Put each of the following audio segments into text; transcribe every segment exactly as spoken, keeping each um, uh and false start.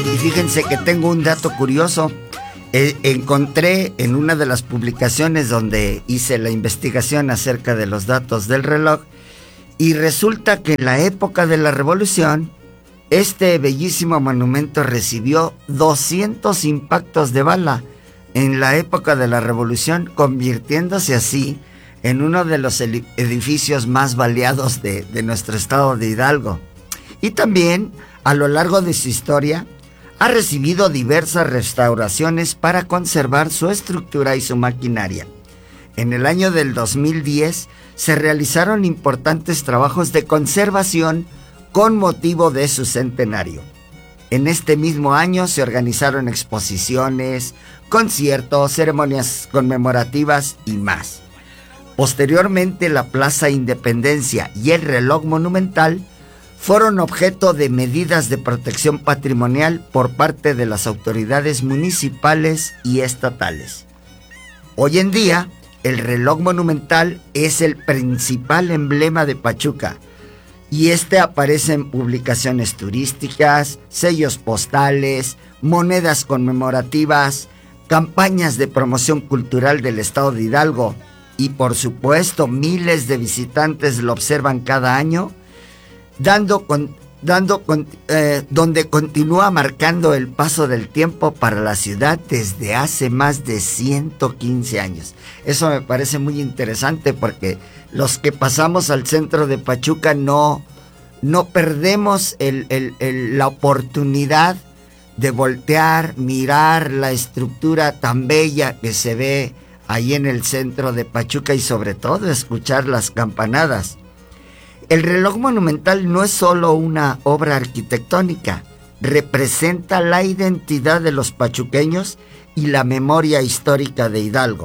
Y fíjense que tengo un dato curioso. Eh, encontré en una de las publicaciones donde hice la investigación acerca de los datos del reloj, y resulta que en la época de la Revolución, este bellísimo monumento recibió doscientos impactos de bala en la época de la Revolución, convirtiéndose así en uno de los edificios más baleados de, de nuestro estado de Hidalgo. Y también, a lo largo de su historia, ha recibido diversas restauraciones para conservar su estructura y su maquinaria. En el año del dos mil diez se realizaron importantes trabajos de conservación con motivo de su centenario. En este mismo año se organizaron exposiciones, conciertos, ceremonias conmemorativas y más. Posteriormente, la Plaza Independencia y el reloj monumental fueron objeto de medidas de protección patrimonial por parte de las autoridades municipales y estatales. Hoy en día, el reloj monumental es el principal emblema de Pachuca, y este aparece en publicaciones turísticas, sellos postales, monedas conmemorativas, campañas de promoción cultural del estado de Hidalgo, y por supuesto miles de visitantes lo observan cada año, dando con, dando con, eh, donde continúa marcando el paso del tiempo para la ciudad desde hace más de ciento quince años. Eso me parece muy interesante porque los que pasamos al centro de Pachuca no, no perdemos el, el, el, la oportunidad de voltear, mirar la estructura tan bella que se ve ahí en el centro de Pachuca y sobre todo escuchar las campanadas. El reloj monumental no es solo una obra arquitectónica, representa la identidad de los pachuqueños y la memoria histórica de Hidalgo.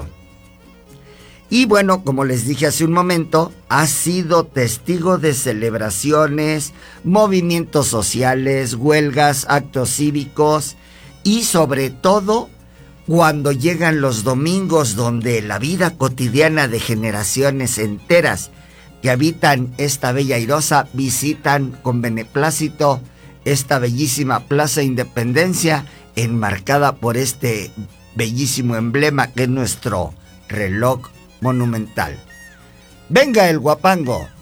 Y bueno, como les dije hace un momento, ha sido testigo de celebraciones, movimientos sociales, huelgas, actos cívicos y sobre todo cuando llegan los domingos donde la vida cotidiana de generaciones enteras que habitan esta bella airosa visitan con beneplácito esta bellísima Plaza Independencia enmarcada por este bellísimo emblema que es nuestro reloj monumental. Venga el guapango.